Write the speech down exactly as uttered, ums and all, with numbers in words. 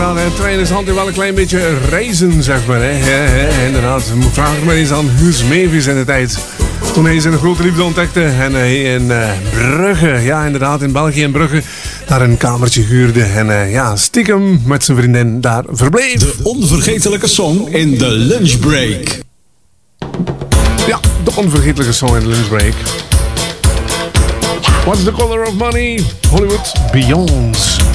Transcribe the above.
inderdaad. Hè. Trein is hand in wel een klein beetje reizen, zeg maar. Hè. He, he, inderdaad. Vraag maar eens aan Guus Meeuwis in de tijd. Toen hij zijn grote liefde ontdekte en hij in uh, Brugge, ja inderdaad, in België in Brugge, daar een kamertje huurde en uh, ja, stiekem met zijn vriendin daar verbleef. De onvergetelijke song in de lunchbreak. Ja, de onvergetelijke song in de lunchbreak. What's the color of money? Hollywood Beyonds.